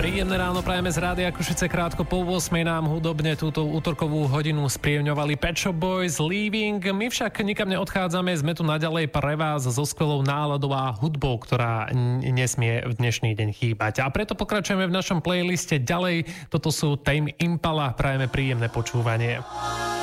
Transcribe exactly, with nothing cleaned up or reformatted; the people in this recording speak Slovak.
Príjemné ráno prajeme z Rádia Košice, krátko po ôsmej nám hudobne túto útorkovú hodinu sprievňovali Pet Shop Boys Leaving. My však nikam neodchádzame, sme tu naďalej pre vás so skvelou náladou a hudbou, ktorá nesmie v dnešný deň chýbať. A preto pokračujeme v našom playliste ďalej. Toto sú Tame Impala, prajeme príjemné počúvanie.